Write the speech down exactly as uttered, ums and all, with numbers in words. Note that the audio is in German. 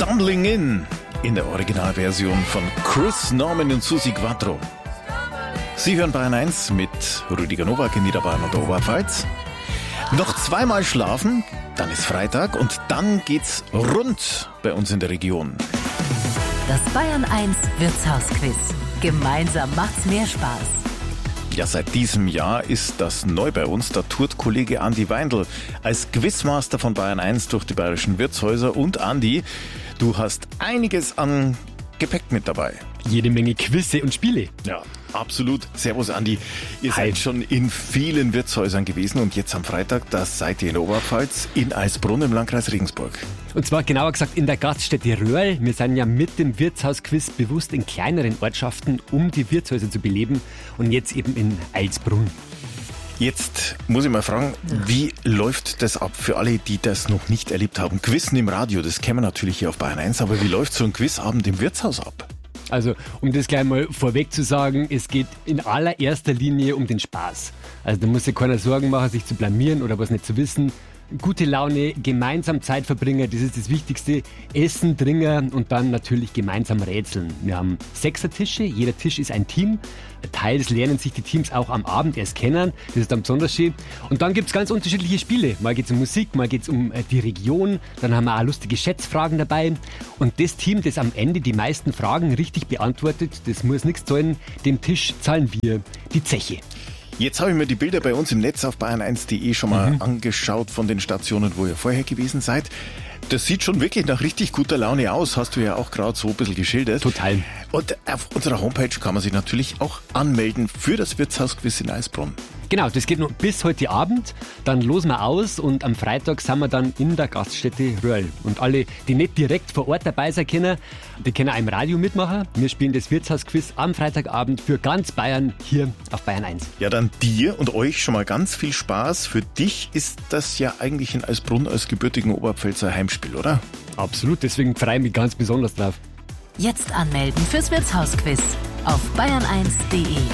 Stumbling In in der Originalversion von Chris Norman und Susi Quattro. Sie hören Bayern eins mit Rüdiger Nowak in Niederbayern und der Oberpfalz. Noch zweimal schlafen, dann ist Freitag und dann geht's rund bei uns in der Region. Das Bayern eins Wirtshausquiz. Gemeinsam macht's mehr Spaß. Ja, seit diesem Jahr ist das neu bei uns. Da tourt Kollege Andi Weindl als Quizmaster von Bayern eins durch die bayerischen Wirtshäuser. Und Andi, du hast einiges an Gepäck mit dabei. Jede Menge Quizze und Spiele. Ja, absolut. Servus Andi. Ihr Hi. seid schon in vielen Wirtshäusern gewesen und jetzt am Freitag, da seid ihr in der Oberpfalz, in Eisbrunn im Landkreis Regensburg. Und zwar genauer gesagt in der Gaststätte Röhrl. Wir sind ja mit dem Wirtshausquiz bewusst in kleineren Ortschaften, um die Wirtshäuser zu beleben. Und jetzt eben in Eisbrunn. Jetzt muss ich mal fragen, wie läuft das ab für alle, die das noch nicht erlebt haben? Quizzen im Radio, das kennen wir natürlich hier auf Bayern eins, aber wie läuft so ein Quizabend im Wirtshaus ab? Also, um das gleich mal vorweg zu sagen, es geht in allererster Linie um den Spaß. Also da muss sich keiner Sorgen machen, sich zu blamieren oder was nicht zu wissen. Gute Laune, gemeinsam Zeit verbringen, das ist das Wichtigste. Essen, trinken und dann natürlich gemeinsam rätseln. Wir haben Sechsertische, jeder Tisch ist ein Team. Teils lernen sich die Teams auch am Abend erst kennen, das ist dann besonders schön. Und dann gibt's ganz unterschiedliche Spiele. Mal geht's um Musik, mal geht's um die Region, dann haben wir auch lustige Schätzfragen dabei. Und das Team, das am Ende die meisten Fragen richtig beantwortet, das muss nichts zahlen, den Tisch zahlen wir die Zeche. Jetzt habe ich mir die Bilder bei uns im Netz auf bayern eins punkt de schon mal Mhm. angeschaut von den Stationen, wo ihr vorher gewesen seid. Das sieht schon wirklich nach richtig guter Laune aus, hast du ja auch gerade so ein bisschen geschildert. Total. Und auf unserer Homepage kann man sich natürlich auch anmelden für das Wirtshausquiz in Eisbrunn. Genau, das geht noch bis heute Abend. Dann losen wir aus und am Freitag sind wir dann in der Gaststätte Röhrl. Und alle, die nicht direkt vor Ort dabei sein können, die können auch im Radio mitmachen. Wir spielen das Wirtshausquiz am Freitagabend für ganz Bayern hier auf Bayern eins. Ja, dann dir und euch schon mal ganz viel Spaß. Für dich ist das ja eigentlich in Eisbrunn als gebürtigen Oberpfälzer Heimspiel, oder? Absolut, deswegen freue ich mich ganz besonders drauf. Jetzt anmelden fürs Wirtshausquiz auf bayern eins punkt de.